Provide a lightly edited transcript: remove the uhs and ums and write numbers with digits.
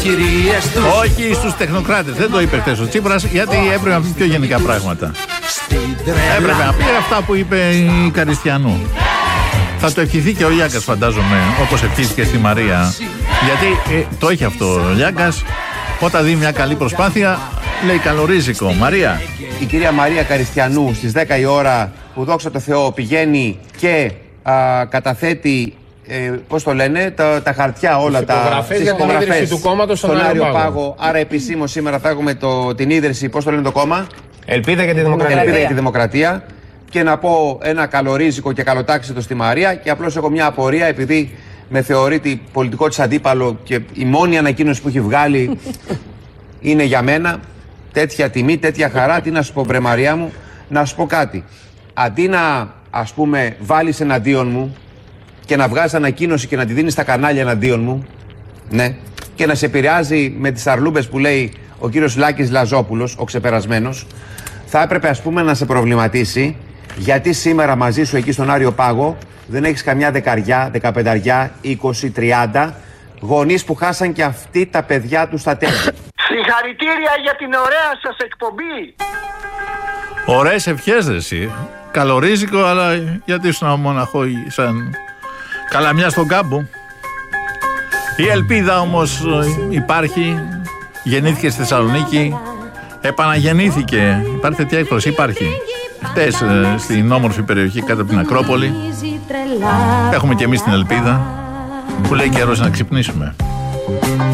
κυρίες τους. Όχι στους τεχνοκράτες, δεν το είπε χθες ο Τσίπρας, γιατί έπρεπε να πει πιο γενικά πράγματα. Έπρεπε να πει αυτά που είπε η Καριστιανού. Θα το ευχηθεί και ο Λιάγκας, φαντάζομαι, όπως ευχήθηκε στη Μαρία. Γιατί το έχει αυτό ο Λιάγκας. Όταν δει μια καλή προσπάθεια, λέει καλορίζικο. Μαρία. Η κυρία Μαρία Καριστιανού στις 10 η ώρα, που δόξα τω Θεώ πηγαίνει και καταθέτει, πώς το λένε, τα χαρτιά όλα, τις υπογραφές του κόμματος στον Άριο Πάγο. Άρα επισήμως σήμερα θα έχουμε την ίδρυση, πώς το λένε το κόμμα? Ελπίδα για τη Δημοκρατία. Ελπίδα για τη Δημοκρατία. Και να πω ένα καλορίζικο και καλοτάξιτο στη Μαρία. Και απλώς έχω μια απορία, επειδή με θεωρείται πολιτικό της αντίπαλο και η μόνη ανακοίνωση που έχει βγάλει είναι για μένα. Τέτοια τιμή, τέτοια χαρά, τι να σου πω, βρε Μαρία μου, να σου πω κάτι. Αντί να, ας πούμε, βάλεις εναντίον μου και να βγάζεις ανακοίνωση και να τη δίνεις στα κανάλια εναντίον μου, ναι, και να σε επηρεάζει με τις αρλούμπες που λέει ο κύριος Λάκης Λαζόπουλος, ο ξεπερασμένος, θα έπρεπε, ας πούμε, να σε προβληματίσει γιατί σήμερα μαζί σου εκεί στον Άριο Πάγο δεν έχεις καμιά δεκαριά, 15, 20, 30 γονείς που χάσαν και αυτοί τα παιδιά τους στα τέλη. Συγχαρητήρια για την ωραία σας εκπομπή. Ωραίες ευχές, εσύ. Καλορίζικο, αλλά γιατί ήσουν μοναχό σαν καλαμιά στον κάμπο. Η ελπίδα όμως υπάρχει. Γεννήθηκε στη Θεσσαλονίκη. Επαναγεννήθηκε. Υπάρχει τέτοια έκφραση? Υπάρχει. Χτες στην όμορφη περιοχή κάτω από την Ακρόπολη. Έχουμε και εμείς την ελπίδα που λέει καιρός να ξυπνήσουμε.